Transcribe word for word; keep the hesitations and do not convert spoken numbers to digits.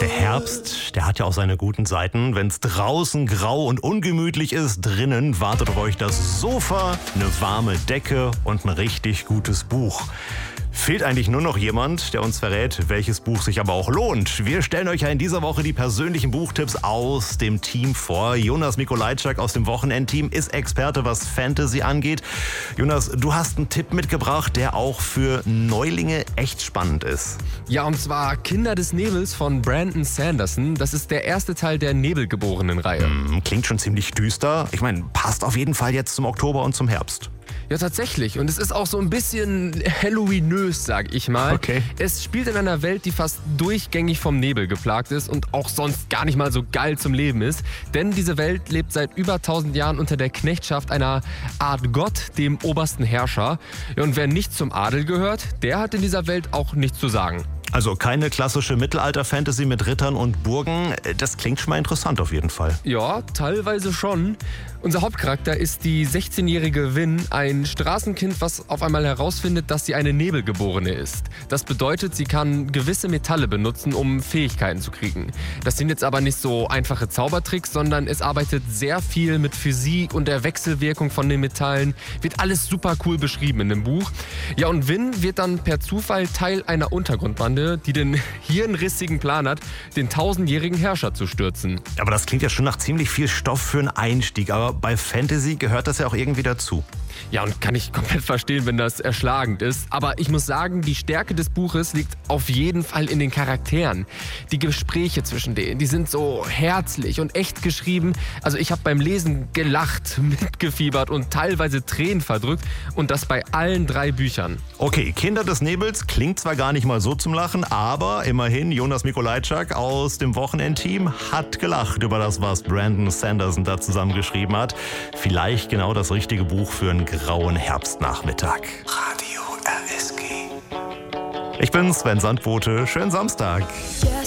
Der Herbst, der hat ja auch seine guten Seiten. Wenn es draußen grau und ungemütlich ist, drinnen wartet auf euch das Sofa, eine warme Decke und ein richtig gutes Buch. Fehlt eigentlich nur noch jemand, der uns verrät, welches Buch sich aber auch lohnt. Wir stellen euch ja in dieser Woche die persönlichen Buchtipps aus dem Team vor. Jonas Mikolajczak aus dem Wochenendteam ist Experte, was Fantasy angeht. Jonas, du hast einen Tipp mitgebracht, der auch für Neulinge echt spannend ist. Ja, und zwar Kinder des Nebels von Brandon Sanderson. Das ist der erste Teil der Nebelgeborenen-Reihe. Hm, klingt schon ziemlich düster. Ich meine, passt auf jeden Fall jetzt zum Oktober und zum Herbst. Ja, tatsächlich. Und es ist auch so ein bisschen Halloweenös, sag ich mal. Okay. Es spielt in einer Welt, die fast durchgängig vom Nebel geplagt ist und auch sonst gar nicht mal so geil zum Leben ist. Denn diese Welt lebt seit über tausend Jahren unter der Knechtschaft einer Art Gott, dem obersten Herrscher. Ja, und wer nicht zum Adel gehört, der hat in dieser Welt auch nichts zu sagen. Also keine klassische Mittelalter-Fantasy mit Rittern und Burgen. Das klingt schon mal interessant auf jeden Fall. Ja, teilweise schon. Unser Hauptcharakter ist die sechzehnjährige Vin, ein Straßenkind, was auf einmal herausfindet, dass sie eine Nebelgeborene ist. Das bedeutet, sie kann gewisse Metalle benutzen, um Fähigkeiten zu kriegen. Das sind jetzt aber nicht so einfache Zaubertricks, sondern es arbeitet sehr viel mit Physik und der Wechselwirkung von den Metallen. Wird alles super cool beschrieben in dem Buch. Ja, und Vin wird dann per Zufall Teil einer Untergrundbande, die den hirnrissigen Plan hat, den tausendjährigen Herrscher zu stürzen. Aber das klingt ja schon nach ziemlich viel Stoff für einen Einstieg. Aber bei Fantasy gehört das ja auch irgendwie dazu. Ja, und kann ich komplett verstehen, wenn das erschlagend ist. Aber ich muss sagen, die Stärke des Buches liegt auf jeden Fall in den Charakteren. Die Gespräche zwischen denen, die sind so herzlich und echt geschrieben. Also ich habe beim Lesen gelacht, mitgefiebert und teilweise Tränen verdrückt. Und das bei allen drei Büchern. Okay, Kinder des Nebels klingt zwar gar nicht mal so zum Lachen, aber immerhin Jonas Mikolajczak aus dem Wochenendteam hat gelacht über das, was Brandon Sanderson da zusammengeschrieben hat. Vielleicht genau das richtige Buch für einen grauen Herbstnachmittag. Radio R S G. Ich bin Sven Sandbote. Schönen Samstag.